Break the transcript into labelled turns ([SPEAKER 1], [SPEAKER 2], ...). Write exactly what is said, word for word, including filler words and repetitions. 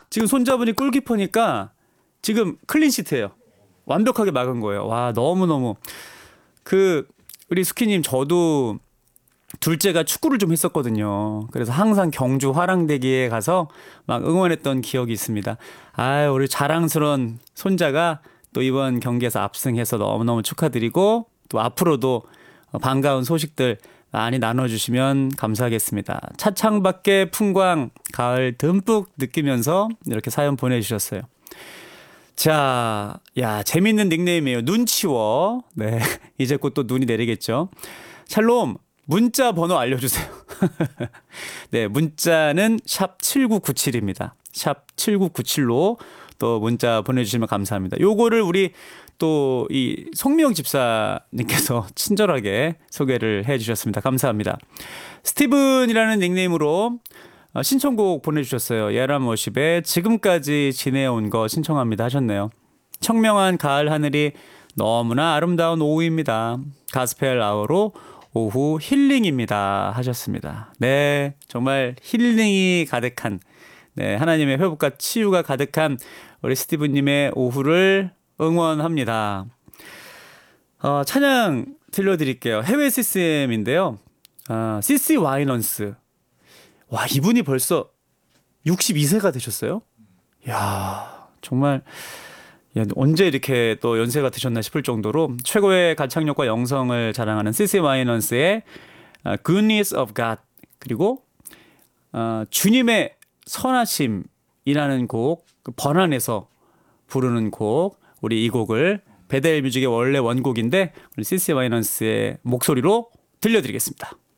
[SPEAKER 1] 지금 손자분이 골키퍼니까 지금 클린시트예요. 완벽하게 막은 거예요. 와, 너무너무. 그 우리 수키님, 저도 둘째가 축구를 좀 했었거든요. 그래서 항상 경주 화랑대기에 가서 막 응원했던 기억이 있습니다. 아유, 우리 자랑스러운 손자가 또 이번 경기에서 압승해서 너무너무 축하드리고, 또 앞으로도 반가운 소식들 많이 나눠주시면 감사하겠습니다. 차창밖의 풍광, 가을 듬뿍 느끼면서 이렇게 사연 보내주셨어요. 자, 야, 재밌는 닉네임이에요. 눈치워. 네, 이제 곧 또 눈이 내리겠죠. 샬롬, 문자 번호 알려주세요. 네, 문자는 샵 칠구구칠입니다. 샵 칠구구칠로 또 문자 보내주시면 감사합니다. 요거를 우리 또 이 송미영 집사님께서 친절하게 소개를 해주셨습니다. 감사합니다. 스티븐이라는 닉네임으로 신청곡 보내주셨어요. 예람 워십의 지금까지 지내온 거 신청합니다 하셨네요. 청명한 가을 하늘이 너무나 아름다운 오후입니다. 가스펠 아워로 오후 힐링입니다 하셨습니다. 네, 정말 힐링이 가득한, 네, 하나님의 회복과 치유가 가득한 우리 스티븐님의 오후를 응원합니다. 어, 찬양 들려드릴게요. 해외 씨씨엠인데요. 어, 씨씨 와이넌스. 와, 이분이 벌써 육십이 세가 되셨어요? 이야, 정말 야, 언제 이렇게 또 연세가 드셨나 싶을 정도로 최고의 가창력과 영성을 자랑하는 씨씨 와이넌스의 uh, Goodness of God, 그리고 어, 주님의 선하심이라는 곡, 그 번안해서 부르는 곡, 우리 이 곡을 베델 뮤직의 원래 원곡인데 우리 씨씨 와이넌스의 목소리로 들려드리겠습니다.